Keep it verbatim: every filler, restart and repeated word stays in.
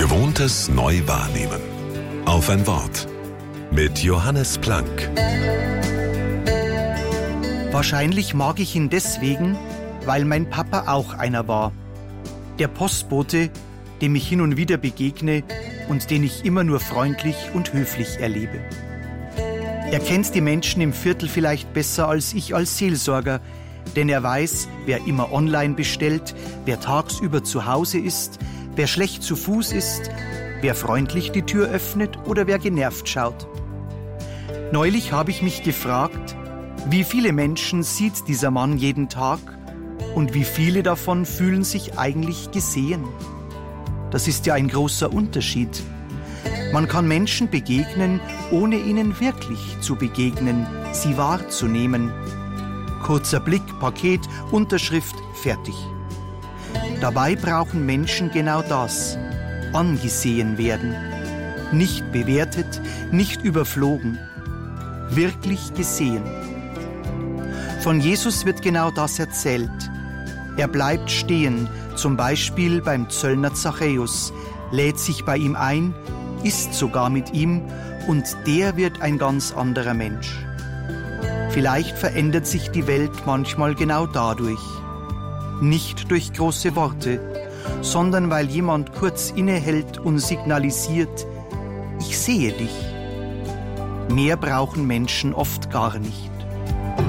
Gewohntes neu wahrnehmen. Auf ein Wort. Mit Johannes Planck. Wahrscheinlich mag ich ihn deswegen, weil mein Papa auch einer war. Der Postbote, dem ich hin und wieder begegne und den ich immer nur freundlich und höflich erlebe. Er kennt die Menschen im Viertel vielleicht besser als ich als Seelsorger, denn er weiß, wer immer online bestellt, wer tagsüber zu Hause ist, wer schlecht zu Fuß ist, wer freundlich die Tür öffnet oder wer genervt schaut. Neulich habe ich mich gefragt, wie viele Menschen sieht dieser Mann jeden Tag und wie viele davon fühlen sich eigentlich gesehen? Das ist ja ein großer Unterschied. Man kann Menschen begegnen, ohne ihnen wirklich zu begegnen, sie wahrzunehmen. Kurzer Blick, Paket, Unterschrift, fertig. Dabei brauchen Menschen genau das, angesehen werden. Nicht bewertet, nicht überflogen, wirklich gesehen. Von Jesus wird genau das erzählt. Er bleibt stehen, zum Beispiel beim Zöllner Zachäus, lädt sich bei ihm ein, isst sogar mit ihm und der wird ein ganz anderer Mensch. Vielleicht verändert sich die Welt manchmal genau dadurch. Nicht durch große Worte, sondern weil jemand kurz innehält und signalisiert, ich sehe dich. Mehr brauchen Menschen oft gar nicht.